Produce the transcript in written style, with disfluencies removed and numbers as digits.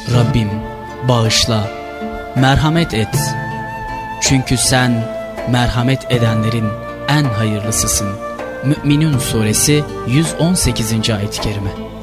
Rabbim bağışla, merhamet et. Çünkü sen merhamet edenlerin en hayırlısısın. Mü'minun suresi 118. ayet-i kerime.